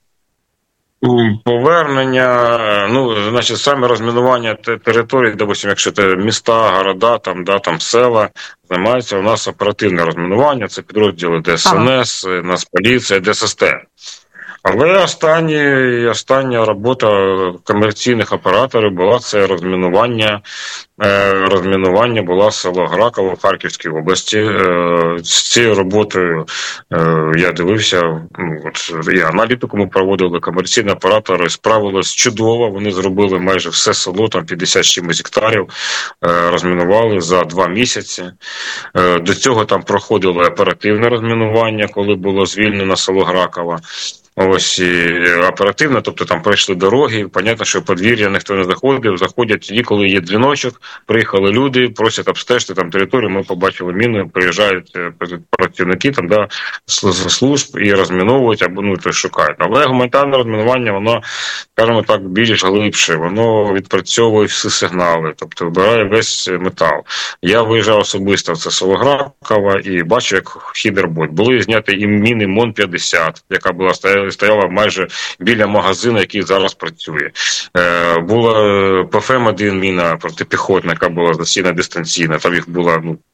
Повернення, ну, значить, саме розмінування територій, допустим, якщо це міста, города, там, да, там села, займається у нас оперативне розмінування, це підрозділи ДСНС, ага. Нацполіція, ДССТ. Але останні, остання робота комерційних операторів була це розмінування. Розмінування була село Граково в Харківській області. З цією роботою я дивився, от, і аналітику ми проводили, комерційні оператори справились чудово, вони зробили майже все село, там п'ятдесят чимось гектарів, розмінували за два місяці. До цього там проходило оперативне розмінування, коли було звільнено село Граково. Ось і оперативно, тобто там пройшли дороги, понятно, що в подвір'я ніхто не заходив, заходять тоді, коли є дзвіночок, приїхали люди, просять обстежити там територію, ми побачили міни, приїжджають працівники там, да, служб і розміновують або ну, то шукають. Але гуманітарне розмінування, воно, скажімо так, більш глибше, воно відпрацьовує всі сигнали, тобто вибирає весь метал. Я виїжджав особисто в це село Граково і бачу, як хідербот. Були зняті і міни МОН п'ятдесят, яка була стояла майже біля магазину, який зараз працює. Е, була ПФМ один міна протипіхотна, яка була засіяна дистанційно, там їх було ну,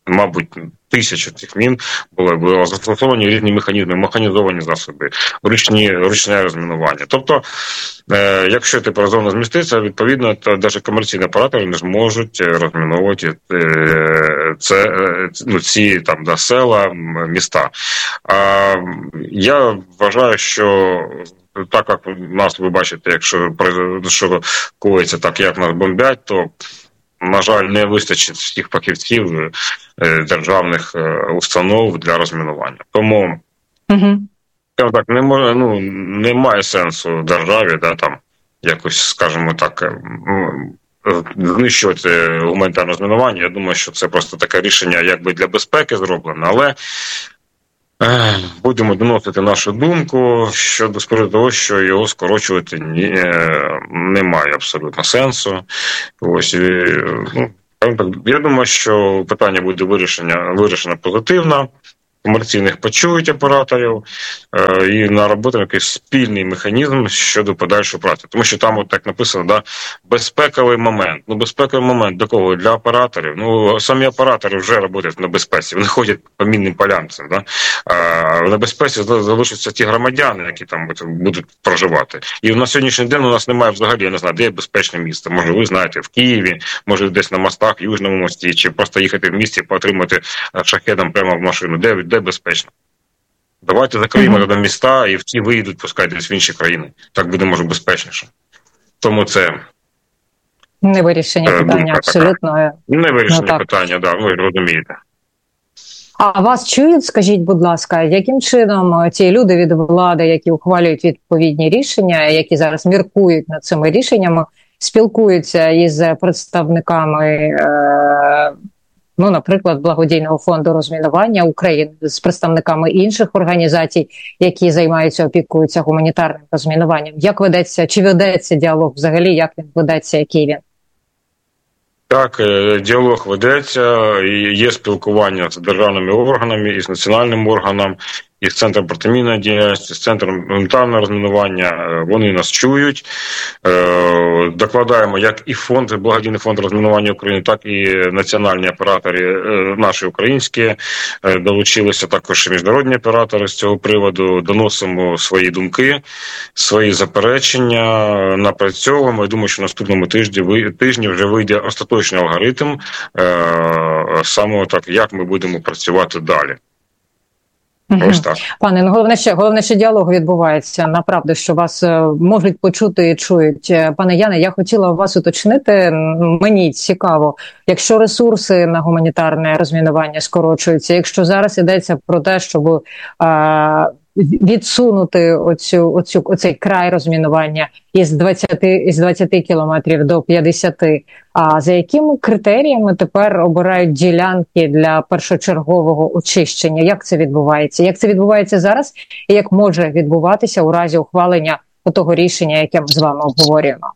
мабуть, тисячі цих мін були, були застосовані різні механізми, механізовані засоби, ручні, ручне розмінування. Тобто, е, якщо типу зона зміститься, відповідно, то навіть комерційні оператори не зможуть розміновувати е, це, е, ну, ці там, да, села, міста. А я вважаю, що так як нас, ви бачите, якщо що коїться так, як нас бомблять, то, на жаль, не вистачить всіх фахівців державних установ для розмінування. Тому, угу. так, не може, ну, немає сенсу державі, да, там, якось, скажімо так, знищувати гуманітарне розмінування. Я думаю, що це просто таке рішення, якби для безпеки зроблено, але будемо доносити нашу думку щодо скоріше того, що його скорочувати ні, немає абсолютно сенсу. Ось, ну, я думаю, що питання буде вирішено, вирішено позитивно. Комерційних почують операторів е, і наработаємо якийсь спільний механізм щодо подальшої праці. Тому що там от так написано, да, безпековий момент. Ну, безпековий момент до кого? Для операторів. Ну, самі оператори вже працюють на безпеці, вони ходять по мінним полям. Це, да? А на безпеці залишаться ті громадяни, які там будуть проживати. І на сьогоднішній день у нас немає взагалі, я не знаю, де є безпечне місце. Може, ви знаєте, в Києві, може десь на мостах, Южному мості, чи просто їхати в місті, поотримати шахедом прямо в машину. Де де безпечно. Давайте закриємо mm-hmm. міста, і всі виїдуть, пускай десь в інші країни. Так буде, може, безпечніше. Тому це... Не вирішення е, питання, абсолютно. Така. Не вирішення ну, питання, да, ви розумієте. А вас чують, скажіть, будь ласка, яким чином ті люди від влади, які ухвалюють відповідні рішення, які зараз міркують над цими рішеннями, спілкуються із представниками е- ну, наприклад, Благодійного фонду розмінування України, з представниками інших організацій, які займаються, опікуються гуманітарним розмінуванням. Як ведеться, чи ведеться діалог взагалі, як він ведеться, який він? Так, діалог ведеться, і є спілкування з державними органами, і з національним органом, і з Центром протимінної діяльності, з Центром гуманітарного розмінування. Вони нас чують. Докладаємо як і фонд, Благодійний фонд розмінування України, так і національні оператори, наші українські, долучилися також міжнародні оператори з цього приводу. Доносимо свої думки, свої заперечення, напрацьовуємо. Я думаю, що наступному тижні, тижні вже вийде остаточний алгоритм саме так, як ми будемо працювати далі. Ось так. Пане, ну головне, що головне, що діалог відбувається. Направду, що вас можуть почути і чують. Пане Яне, я хотіла у вас уточнити. Мені цікаво, якщо ресурси на гуманітарне розмінування скорочуються, якщо зараз йдеться про те, щоб а, відсунути оцю, оцю, оцей край розмінування із двадцяти, із двадцяти кілометрів до п'ятдесяти, а за якими критеріями тепер обирають ділянки для першочергового очищення? Як це відбувається? Як це відбувається зараз? І як може відбуватися у разі ухвалення того рішення, яке ми з вами обговорюємо?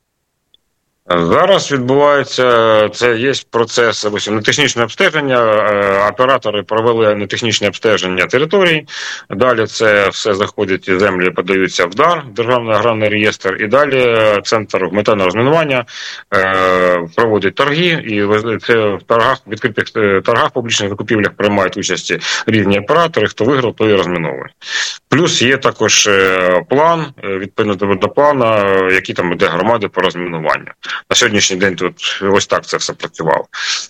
Зараз відбувається, це є процес нетехнічного обстеження, оператори провели нетехнічне обстеження територій, далі це все заходить в землі, подаються в дар, Державний аграрний реєстр, і далі Центр гуманітарного розмінування проводить торги, і це в торгах, відкритих торгах, публічних закупівлях приймають участь різні оператори, хто виграв, той і розміновує. Плюс є також план, відповідно до плану, який там іде громади по розмінуванню. На сьогоднішній день тут ось так це все працювало.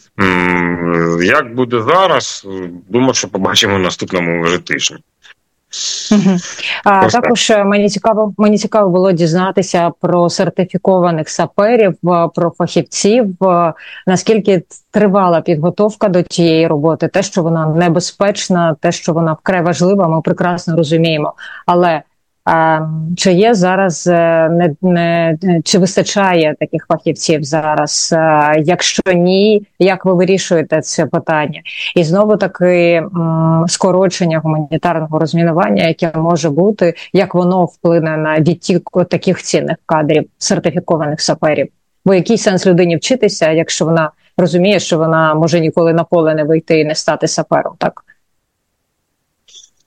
Як буде зараз, думаю, що побачимо в наступному вже тижні. Угу. А також мені цікаво, мені цікаво було дізнатися про сертифікованих саперів, про фахівців, наскільки тривала підготовка до тієї роботи, те, що вона небезпечна, те, що вона вкрай важлива, ми прекрасно розуміємо. Але а, чи є зараз, не, не, чи вистачає таких фахівців зараз? А, якщо ні, як ви вирішуєте це питання? І знову таки м, скорочення гуманітарного розмінування, яке може бути, як воно вплине на відтік таких цінних кадрів, сертифікованих саперів? Бо який сенс людині вчитися, якщо вона розуміє, що вона може ніколи на поле не вийти і не стати сапером, так?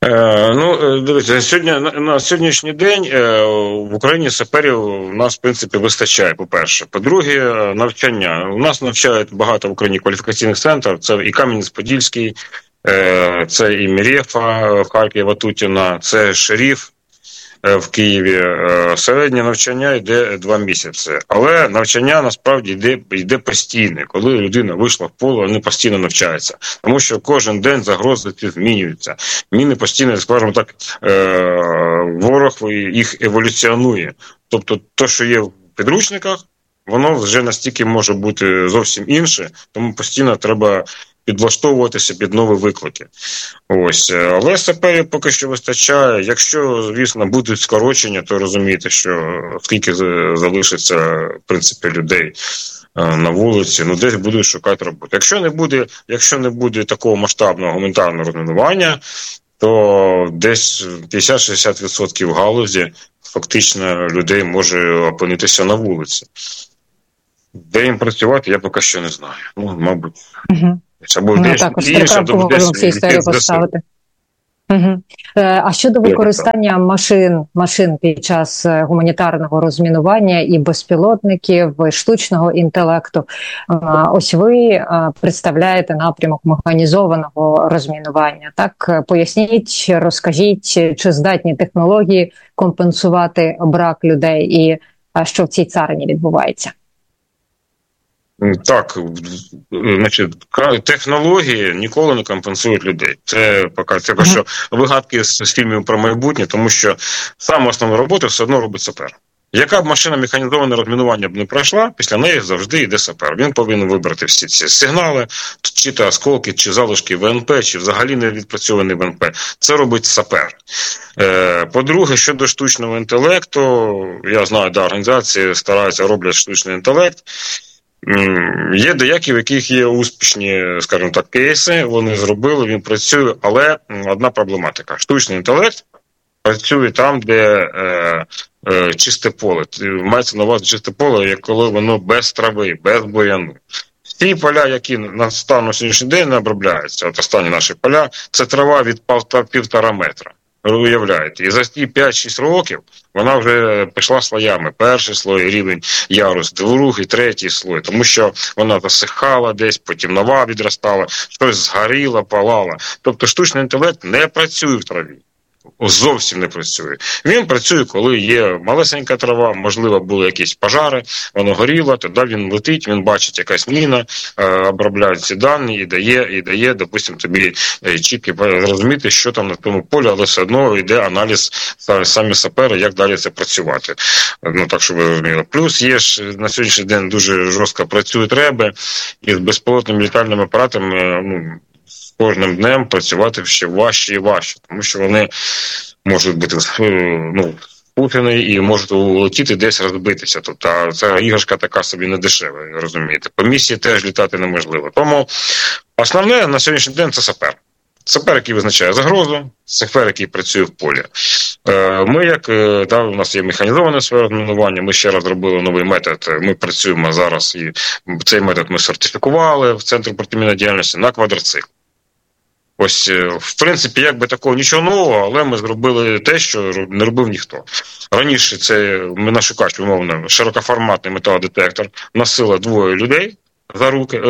Е, ну, дивіться, сьогодні, на, на сьогоднішній день е, в Україні саперів у нас, в принципі, вистачає, по-перше. По-друге, навчання. У нас навчають багато в Україні кваліфікаційних центрів. Це і Кам'янець-Подільський, е, це і Мірєфа в Харкові, Ватутіна, це Шеріф в Києві. Середнє навчання йде два місяці. Але навчання насправді йде, йде постійно. Коли людина вийшла в поле, вони постійно навчаються. Тому що кожен день загрози змінюються. Міни постійно, скажімо так, ворог їх еволюціонує. Тобто те, що є в підручниках, воно вже настільки може бути зовсім інше, тому постійно треба підлаштовуватися під нові виклики. Ось. Але саперів поки що вистачає. Якщо, звісно, будуть скорочення, то розумієте, що скільки залишиться, в принципі, людей на вулиці, ну десь будуть шукати роботу. Якщо не буде, якщо не буде такого масштабного гуманітарного розмінування, то десь п'ятдесят-шістдесят відсотків галузі фактично людей може опинитися на вулиці. Де їм працювати, я поки що не знаю. Ну, мабуть. Угу. Або ну, десь також інше, треба всі історії поставити. Угу. А щодо використання машин, машин під час гуманітарного розмінування і безпілотників, штучного інтелекту, ось ви представляєте напрямок механізованого розмінування. Так, поясніть, розкажіть, чи здатні технології компенсувати брак людей і що в цій царині відбувається? Так, значить, технології ніколи не компенсують людей. Це поки це uh-huh. що вигадки з, з фільмів про майбутнє, тому що саме основну роботу все одно робить сапер. Яка б машина механізоване розмінування б не пройшла, після неї завжди йде сапер. Він повинен вибрати всі ці сигнали, чи то осколки, чи залишки ВНП, чи взагалі не відпрацьований ВНП. Це робить сапер. Е, по-друге, щодо штучного інтелекту, я знаю, да, організації стараються, роблять штучний інтелект. Є деякі, в яких є успішні, скажімо так, кейси, вони зробили, він працює, але одна проблематика. Штучний інтелект працює там, де е, е, чисте поле. Мається на увазі чисте поле, як коли воно без трави, без бур'яну. Ті поля, які на стану на сьогоднішній день не обробляються, от останні наші поля, це трава від півтора метра. Уявляєте, і за ті п'ять-шість років вона вже пішла слоями. Перший слой, рівень ярус, другий, третій слой, тому що вона засихала десь, потім нова відростала, щось згоріло, палало. Тобто штучний інтелект не працює в траві. Зовсім не працює. Він працює, коли є малесенька трава, можливо, були якісь пожари, воно горіло, тоді він летить, він бачить якась міна, обробляє ці дані і дає, і дає, допустим, тобі чітко зрозуміти, що там на тому полі, але все одно йде аналіз самі сапери, як далі це працювати. Ну, так, щоб ви розуміли. Плюс є ж на сьогоднішній день дуже жорстко працюють реби, і з безпілотними літальними апаратами, ну, кожним днем працювати ще важче і важче, тому що вони можуть бути, ну, спутані і можуть улетіти десь розбитися. Тобто ця іграшка така собі не дешева, розумієте. По місії теж літати неможливо. Тому основне на сьогоднішній день це сапер. Сапер, який визначає загрозу, сапер, який працює в полі. Ми, як, да, у нас є механізоване своє розмінування, ми ще раз зробили новий метод, ми працюємо зараз, і цей метод ми сертифікували в Центрі протимінної діяльності на квадроцикл. Ось, в принципі, якби такого нічого нового, але ми зробили те, що не робив ніхто. Раніше це ми на шукач, умовно, широкоформатний металодетектор, носило двоє людей за руки,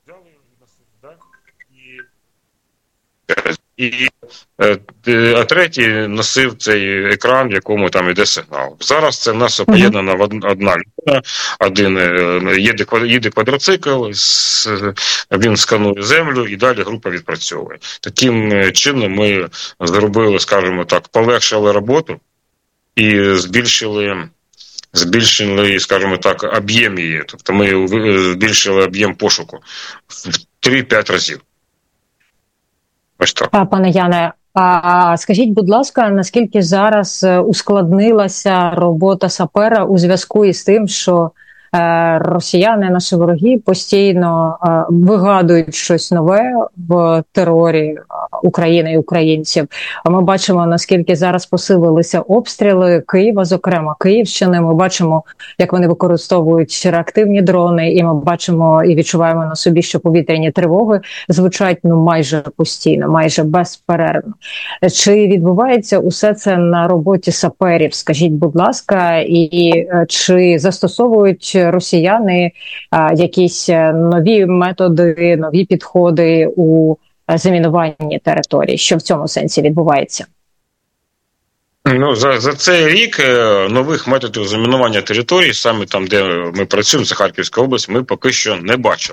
і, а третій носив цей екран, в якому там йде сигнал. Зараз це в нас поєднана одна людина, один їде, їде квадроцикл, він сканує землю і далі група відпрацьовує. Таким чином ми зробили, скажімо так, полегшили роботу і збільшили, збільшили, скажімо так, об'єм її. Тобто ми збільшили об'єм пошуку в три-п'ять разів. Ось так. А, пане Яне, а скажіть, будь ласка, наскільки зараз ускладнилася робота сапера у зв'язку із тим, що росіяни, наші вороги, постійно вигадують щось нове в терорі України і українців. А ми бачимо, наскільки зараз посилилися обстріли Києва, зокрема Київщини. Ми бачимо, як вони використовують реактивні дрони, і ми бачимо і відчуваємо на собі, що повітряні тривоги звучать ну майже постійно, майже безперервно. Чи відбувається усе це на роботі саперів? Скажіть, будь ласка, і чи застосовують росіяни а, якісь нові методи, нові підходи у замінуванні територій? Що в цьому сенсі відбувається? Ну, за, за цей рік нових методів замінування територій, саме там, де ми працюємо, це Харківська область, ми поки що не бачили.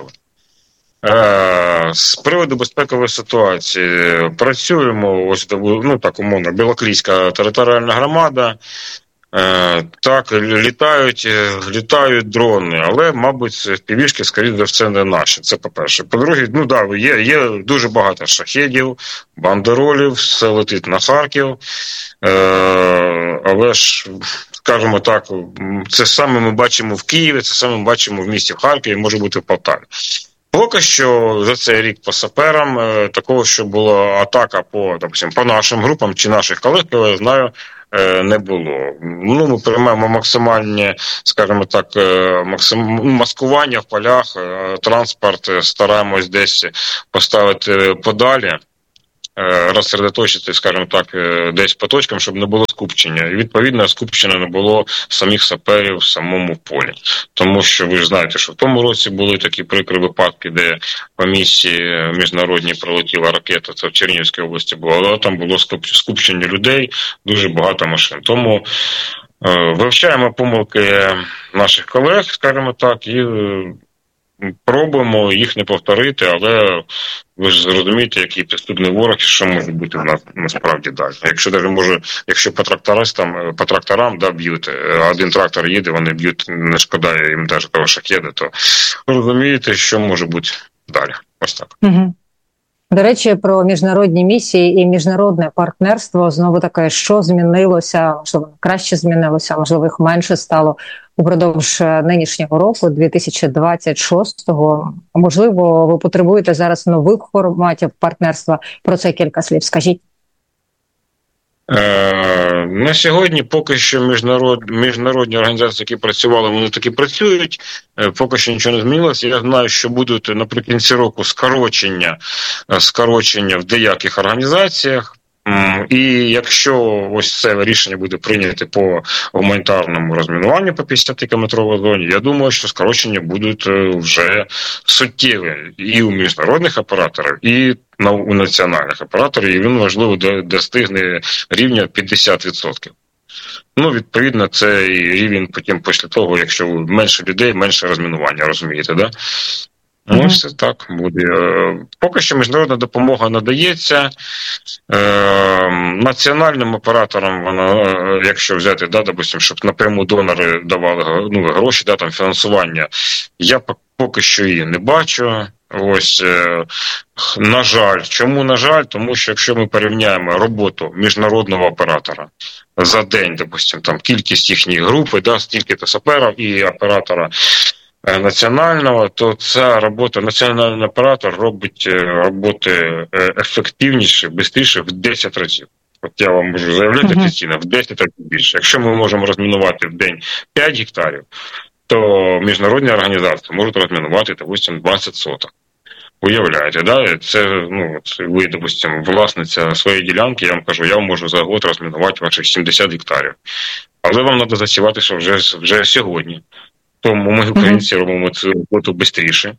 Е, з приводу безпекової ситуації працюємо, ось, ну так умовно, Білоклійська територіальна громада, е, так, літають, літають дрони, але, мабуть, півішки, скоріше за все, не наші, це по-перше. По-друге, ну да, є, є дуже багато шахедів, бандеролів, все летить на Харків, е, але ж, скажімо так, це саме ми бачимо в Києві, це саме ми бачимо в місті Харкові, може бути в Полтаві. Поки що за цей рік по саперам такого, що була атака по, допустим, по нашим групам чи наших колег, я знаю, не було. Ну, ми приймаємо максимальні, скажімо так, максим... маскування в полях, транспорт стараємось десь поставити подалі, розсередоточити, скажімо так, десь по точкам, щоб не було скупчення. І, відповідно, скупчення не було самих саперів в самому полі. Тому що ви ж знаєте, що в тому році були такі прикрі випадки, де по місці міжнародній пролетіла ракета, це в Чернігівській області було, але там було скупчення людей, дуже багато машин. Тому е, вивчаємо помилки наших колег, скажімо так, і пробуємо їх не повторити, але ви ж зрозумієте, який підступний ворог і що може бути в нас насправді далі. Якщо навіть може, якщо по трактористам, по тракторам да, б'ють, один трактор їде, вони б'ють, не шкода їм навіть того шахеда, то розумієте, що може бути далі. Ось так. Угу. До речі, про міжнародні місії і міжнародне партнерство, знову таке, що змінилося, можливо, краще змінилося, можливо, їх менше стало упродовж нинішнього року, дві тисячі двадцять шостого. Можливо, ви потребуєте зараз нових форматів партнерства. Про це кілька слів скажіть. Е, на сьогодні поки що міжнарод, міжнародні організації, які працювали, вони таки працюють, е, поки що нічого не змінилося. Я знаю, що будуть наприкінці року скорочення, скорочення в деяких організаціях. І якщо ось це рішення буде прийнято по гуманітарному розмінуванню по п'ятдесятикілометровій зоні, я думаю, що скорочення будуть вже суттєві і у міжнародних операторів, і у національних операторів, і він, можливо, достигне рівня п'ятдесят відсотків. Ну, відповідно, це і рівень потім після того, якщо менше людей, менше розмінування, розумієте, да? Ну, ось це так буде. Поки що міжнародна допомога надається. Е, національним операторам, вона, якщо взяти, да, допустим, щоб напряму донори давали ну, гроші, да, там, фінансування, я поки що її не бачу. Ось, е, на жаль. Чому на жаль? Тому що якщо ми порівняємо роботу міжнародного оператора за день, допустим, там, кількість їхньої групи, да, стільки-то саперів і оператора національного, то ця робота, національний оператор робить роботи ефективніше, швидше в десять разів. От я вам можу заявляти офіційно, uh-huh. в десять разів більше. Якщо ми можемо розмінувати в день п'ять гектарів, то міжнародні організації можуть розмінувати, допустим, двадцять соток. Уявляєте, да? Це, ну, ви, допустим, власниця своєї ділянки, я вам кажу, я можу за год розмінувати ваших сімдесят гектарів. Але вам треба засівати, що вже, вже сьогодні. Тому ми, українці, mm-hmm. робимо цю роботу швидше.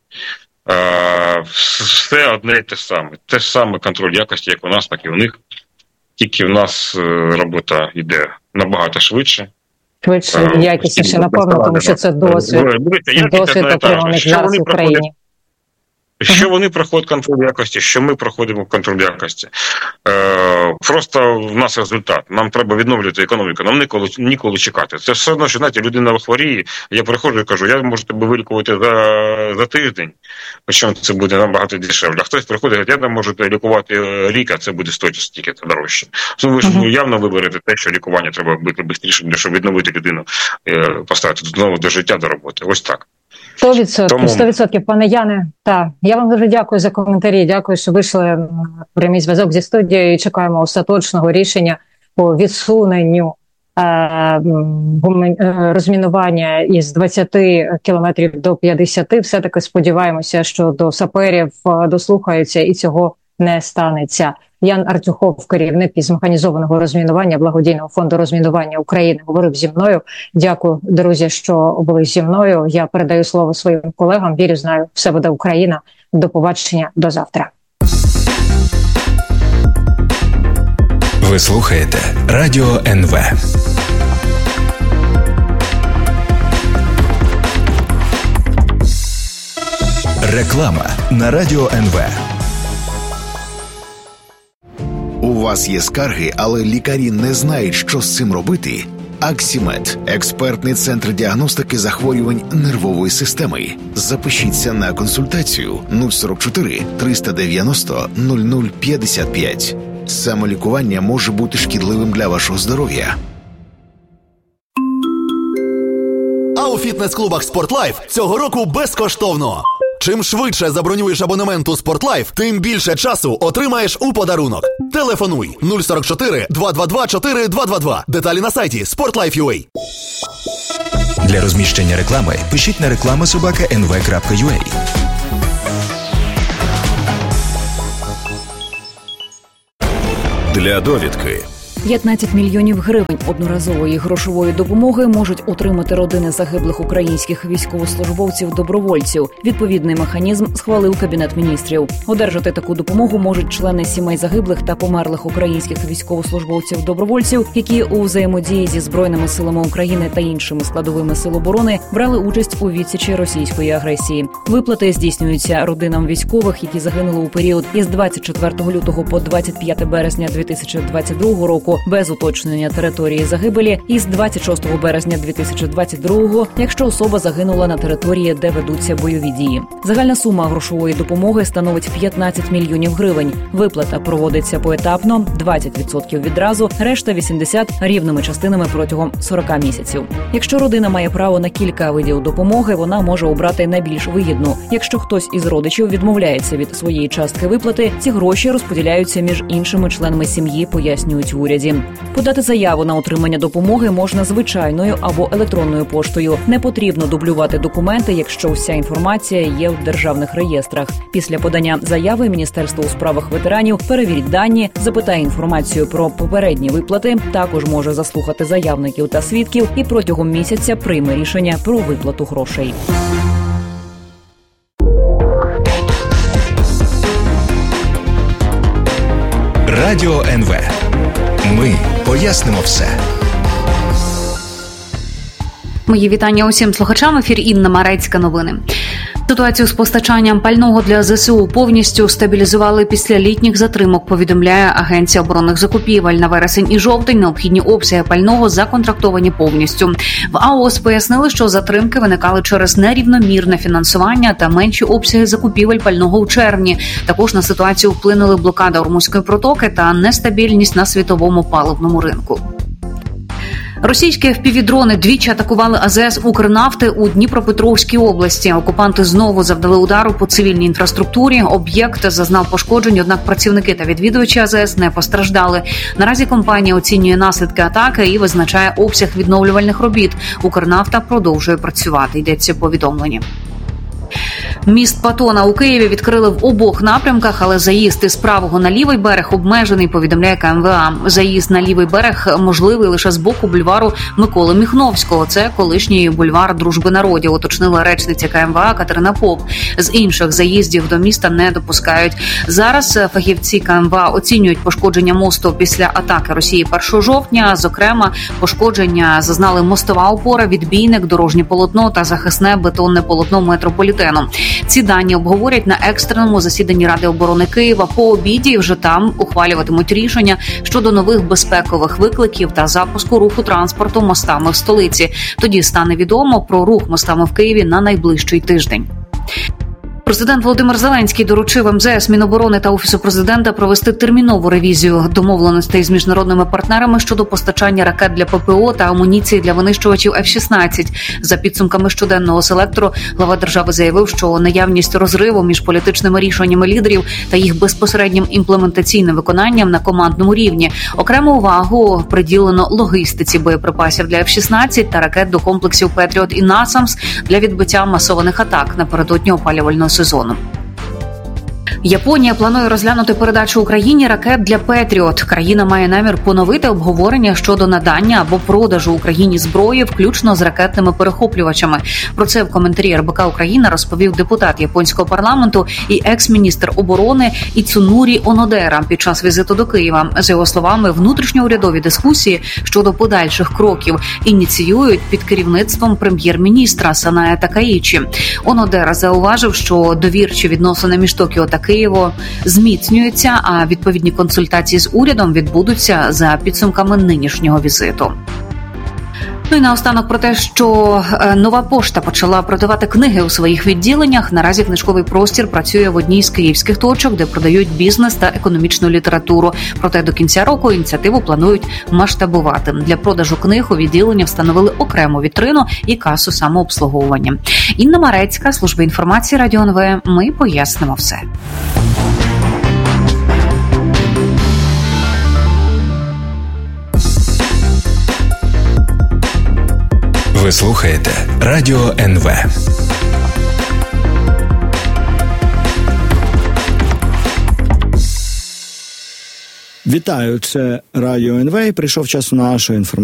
Все одне і те саме. Те ж саме контроль якості, як у нас, так і у них. Тільки в нас робота йде набагато швидше. Швидше, якісніше, напевно, тому що це досвід. Досвід отриманий зараз в Україні. Що вони проходять контроль якості, що ми проходимо контроль якості. Е, просто в нас результат. Нам треба відновлювати економіку, нам ніколи, ніколи чекати. Це все одно, що, знаєте, людина хворіє, я приходжу і кажу, я можу тебе вилікувати за, за тиждень, причому це буде набагато дешевле. А хтось приходить і говорить, я можу лікувати рік, а це буде стоїти стільки дорожче. Ну, ви ж uh-huh. явно виберете те, що лікування треба робити швидше, щоб відновити людину, поставити знову до життя, до роботи. Ось так. сто відсотків, сто відсотків, пане Яне. Так, я вам дуже дякую за коментарі. Дякую, що вийшли на прямий зв'язок зі студією і чекаємо остаточного рішення по відсуненню е, розмінування із двадцяти кілометрів до п'ятдесяти. Все-таки сподіваємося, що до саперів дослухаються і цього не станеться. Ян Артюхов, керівник із механізованого розмінування Благодійного фонду розмінування України, говорив зі мною. Дякую, друзі, що були зі мною. Я передаю слово своїм колегам. Вірю, знаю, все буде Україна. До побачення, до завтра. Ви слухаєте Радіо ен ве. Реклама на Радіо ен ве. У вас є скарги, але лікарі не знають, що з цим робити? Аксімед – експертний центр діагностики захворювань нервової системи. Запишіться на консультацію нуль сорок чотири триста дев'яносто нуль нуль п'ятдесят п'ять. Самолікування може бути шкідливим для вашого здоров'я. А у фітнес-клубах «Спортлайф» цього року безкоштовно. Чим швидше забронюєш абонемент у «Спортлайф», тим більше часу отримаєш у подарунок. Телефонуй нуль сорок чотири два два два чотири два два два. Деталі на сайті спортлайф крапка ю а. Для розміщення реклами пишіть на реклама собака ен ве крапка ю а. Для довідки. п'ятнадцять мільйонів гривень одноразової грошової допомоги можуть отримати родини загиблих українських військовослужбовців-добровольців. Відповідний механізм схвалив Кабінет міністрів. Одержати таку допомогу можуть члени сімей загиблих та померлих українських військовослужбовців-добровольців, які у взаємодії зі Збройними силами України та іншими складовими сил оборони брали участь у відсічі російської агресії. Виплати здійснюються родинам військових, які загинули у період із двадцять четвертого лютого по двадцять п'яте березня дві тисячі двадцять другого року без уточнення території загибелі, і з двадцять шостого березня дві тисячі двадцять другого, якщо особа загинула на території, де ведуться бойові дії. Загальна сума грошової допомоги становить п'ятнадцять мільйонів гривень. Виплата проводиться поетапно, двадцять відсотків відразу, решта вісімдесят відсотків рівними частинами протягом сорок місяців. Якщо родина має право на кілька видів допомоги, вона може обрати найбільш вигідну. Якщо хтось із родичів відмовляється від своєї частки виплати, ці гроші розподіляються між іншими членами сім'ї, пояснюють в уряді. Подати заяву на отримання допомоги можна звичайною або електронною поштою. Не потрібно дублювати документи, якщо вся інформація є в державних реєстрах. Після подання заяви Міністерство у справах ветеранів перевірить дані, запитає інформацію про попередні виплати, також може заслухати заявників та свідків і протягом місяця прийме рішення про виплату грошей. Радіо ен ве. Ми пояснимо все. Мої вітання усім слухачам. Ефір Інна Марецька. Новини. Ситуацію з постачанням пального для зе се у повністю стабілізували після літніх затримок, повідомляє Агенція оборонних закупівель. На вересень і жовтень необхідні обсяги пального законтрактовані повністю. В а о ес пояснили, що затримки виникали через нерівномірне фінансування та менші обсяги закупівель пального у червні. Також на ситуацію вплинули блокада Ормузької протоки та нестабільність на світовому паливному ринку. Російські еф пі ві-дрони двічі атакували а зе ес «Укрнафти» у Дніпропетровській області. Окупанти знову завдали удару по цивільній інфраструктурі. Об'єкт зазнав пошкоджень, однак працівники та відвідувачі а зе ес не постраждали. Наразі компанія оцінює наслідки атаки і визначає обсяг відновлювальних робіт. «Укрнафта» продовжує працювати, йдеться в повідомленні. Міст Патона у Києві відкрили в обох напрямках, але заїзд із правого на лівий берег обмежений, повідомляє ка ем ве а. Заїзд на лівий берег можливий лише з боку бульвару Миколи Міхновського. Це колишній бульвар Дружби народів, уточнила речниця ка ем ве а Катерина Поп. З інших заїздів до міста не допускають. Зараз фахівці ка ем ве а оцінюють пошкодження мосту після атаки Росії першого жовтня. Зокрема, пошкодження зазнали мостова опора, відбійник, дорожнє полотно та захисне бетонне полотно метрополітену. Ці дані обговорять на екстреному засіданні Ради оборони Києва. По обіді вже там ухвалюватимуть рішення щодо нових безпекових викликів та запуску руху транспорту мостами в столиці. Тоді стане відомо про рух мостами в Києві на найближчий тиждень. Президент Володимир Зеленський доручив ем зе ес, Міноборони та Офісу президента провести термінову ревізію домовленостей з міжнародними партнерами щодо постачання ракет для пе пе о та амуніції для винищувачів еф шістнадцять. За підсумками щоденного селектору глава держави заявив, що наявність розриву між політичними рішеннями лідерів та їх безпосереднім імплементаційним виконанням на командному рівні. Окрему увагу приділено логістиці боєприпасів для еф шістнадцять та ракет до комплексів Петріот і насамс для відбиття масованих атак напередодні опалювального сезону. Японія планує розглянути передачу Україні ракет для Петріот. Країна має намір поновити обговорення щодо надання або продажу Україні зброї, включно з ракетними перехоплювачами. Про це в коментарі ер бе ка Україна розповів депутат японського парламенту і екс-міністр оборони Іцунурі Онодера під час візиту до Києва. За його словами, внутрішньоурядові дискусії щодо подальших кроків ініціюють під керівництвом прем'єр-міністра Саная Такаїчі. Онодера зауважив, що довірчі відносини між Токіо та Києво зміцнюються, а відповідні консультації з урядом відбудуться за підсумками нинішнього візиту. Ну і наостанок про те, що Нова пошта почала продавати книги у своїх відділеннях. Наразі книжковий простір працює в одній з київських точок, де продають бізнес та економічну літературу. Проте до кінця року ініціативу планують масштабувати. Для продажу книг у відділенні встановили окрему вітрину і касу самообслуговування. Інна Марецька, служба інформації Радіо ен ве. Ми пояснимо все. Ви слухаєте Радіо ен ве. Вітаю, це Радіо ен ве. Прийшов час нашої інформації.